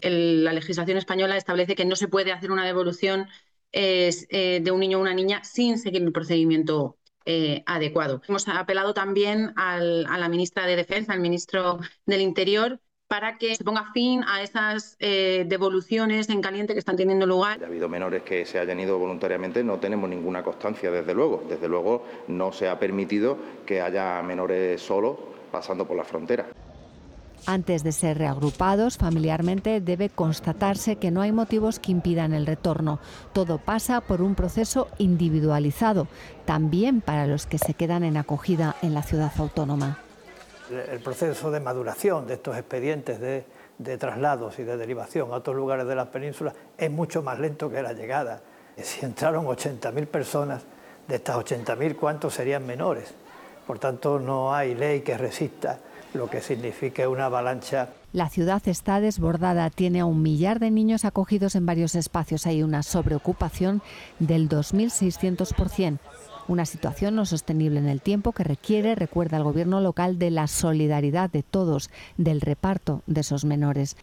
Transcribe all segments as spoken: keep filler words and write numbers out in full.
el, la legislación española establece que no se puede hacer una devolución eh, eh, de un niño o una niña sin seguir el procedimiento eh, adecuado. Hemos apelado también al, a la ministra de Defensa, al ministro del Interior, para que se ponga fin a esas eh, devoluciones en caliente que están teniendo lugar. Ha habido menores que se hayan ido voluntariamente, no tenemos ninguna constancia, desde luego. Desde luego no se ha permitido que haya menores solos pasando por la frontera. Antes de ser reagrupados familiarmente debe constatarse que no hay motivos que impidan el retorno. Todo pasa por un proceso individualizado, también para los que se quedan en acogida en la ciudad autónoma. El proceso de maduración de estos expedientes de, de traslados y de derivación a otros lugares de la península es mucho más lento que la llegada. Si entraron ochenta mil personas, de estas ochenta mil, ¿cuántos serían menores? Por tanto, no hay ley que resista lo que signifique una avalancha. La ciudad está desbordada, tiene a un millar de niños acogidos en varios espacios. Hay una sobreocupación del dos mil seiscientos por ciento. Una situación no sostenible en el tiempo que requiere, recuerda el gobierno local, de la solidaridad de todos, del reparto de esos menores.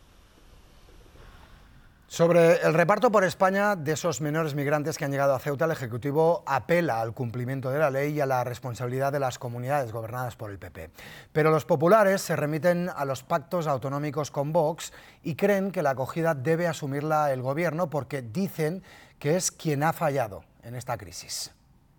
Sobre el reparto por España de esos menores migrantes que han llegado a Ceuta, el Ejecutivo apela al cumplimiento de la ley y a la responsabilidad de las comunidades gobernadas por el P P. Pero los populares se remiten a los pactos autonómicos con Vox y creen que la acogida debe asumirla el Gobierno porque dicen que es quien ha fallado en esta crisis.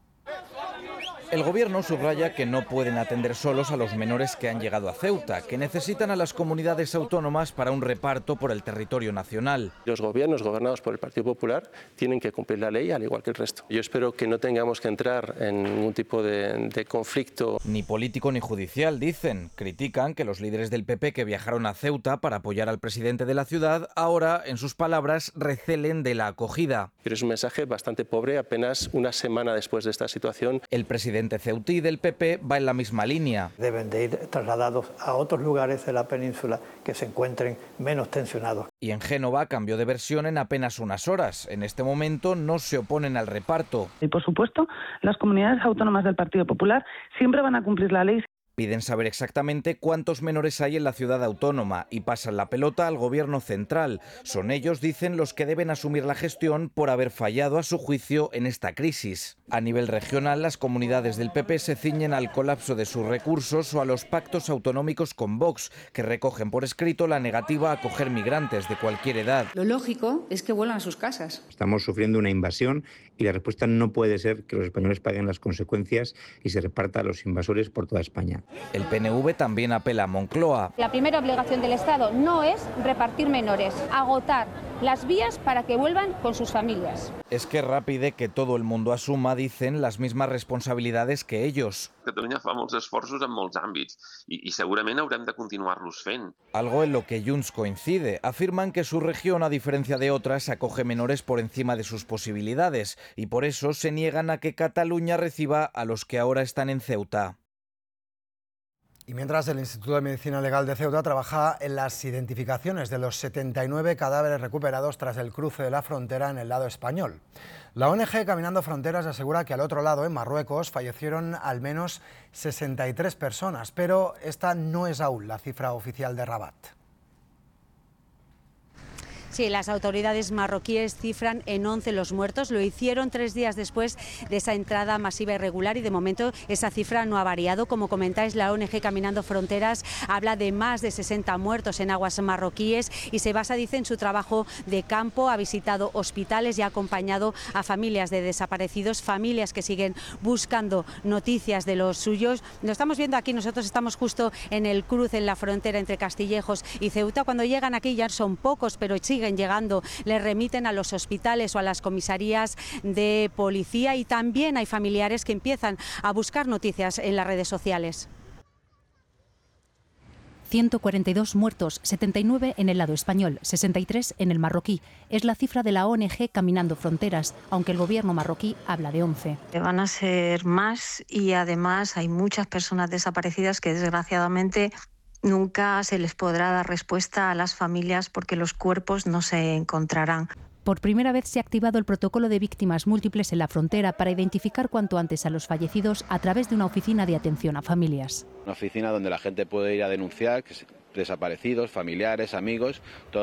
El Gobierno subraya que no pueden atender solos a los menores que han llegado a Ceuta, que necesitan a las comunidades autónomas para un reparto por el territorio nacional. Los gobiernos gobernados por el Partido Popular tienen que cumplir la ley al igual que el resto. Yo espero que no tengamos que entrar en ningún tipo de, de conflicto. Ni político ni judicial, dicen. Critican que los líderes del P P que viajaron a Ceuta para apoyar al presidente de la ciudad ahora, en sus palabras, recelen de la acogida. Pero es un mensaje bastante pobre apenas una semana después de esta situación. El presidente ceutí del P P va en la misma línea. Deben de ir trasladados a otros lugares de la península que se encuentren menos tensionados. Y en Génova cambió de versión en apenas unas horas. En este momento no se oponen al reparto. Y por supuesto, las comunidades autónomas del Partido Popular siempre van a cumplir la ley. Piden saber exactamente cuántos menores hay en la ciudad autónoma y pasan la pelota al gobierno central. Son ellos, dicen, los que deben asumir la gestión por haber fallado a su juicio en esta crisis. A nivel regional, las comunidades del P P se ciñen al colapso de sus recursos o a los pactos autonómicos con Vox, que recogen por escrito la negativa a acoger migrantes de cualquier edad. Lo lógico es que vuelvan a sus casas. Estamos sufriendo una invasión y la respuesta no puede ser que los españoles paguen las consecuencias y se reparta a los invasores por toda España. El P N V también apela a Moncloa. La primera obligación del Estado no es repartir menores, agotar las vías para que vuelvan con sus familias. Esquerra pide que todo el mundo asuma, dicen, las mismas responsabilidades que ellos. Catalunya fa molts esforços en molts àmbits i, i segurament haurem de continuar-los fent. Algo en lo que Junts coincide. Afirman que su región, a diferencia de otras, acoge menores por encima de sus posibilidades y por eso se niegan a que Cataluña reciba a los que ahora están en Ceuta. Y mientras, el Instituto de Medicina Legal de Ceuta trabaja en las identificaciones de los setenta y nueve cadáveres recuperados tras el cruce de la frontera en el lado español. La O N G Caminando Fronteras asegura que al otro lado, en Marruecos, fallecieron al menos sesenta y tres personas, pero esta no es aún la cifra oficial de Rabat. Sí, las autoridades marroquíes cifran en once los muertos. Lo hicieron tres días después de esa entrada masiva irregular y de momento esa cifra no ha variado. Como comentáis, la O N G Caminando Fronteras habla de más de sesenta muertos en aguas marroquíes y se basa, dice, en su trabajo de campo. Ha visitado hospitales y ha acompañado a familias de desaparecidos, familias que siguen buscando noticias de los suyos. Lo estamos viendo aquí, nosotros estamos justo en el cruce, en la frontera entre Castillejos y Ceuta. Cuando llegan aquí ya son pocos, pero siguen llegando, les remiten a los hospitales o a las comisarías de policía y también hay familiares que empiezan a buscar noticias en las redes sociales. ciento cuarenta y dos muertos, setenta y nueve en el lado español, sesenta y tres en el marroquí. Es la cifra de la O N G Caminando Fronteras, aunque el gobierno marroquí habla de once. Van a ser más y además hay muchas personas desaparecidas que desgraciadamente nunca se les podrá dar respuesta a las familias porque los cuerpos no se encontrarán. Por primera vez se ha activado el protocolo de víctimas múltiples en la frontera para identificar cuanto antes a los fallecidos a través de una oficina de atención a familias. Una oficina donde la gente puede ir a denunciar desaparecidos, familiares, amigos.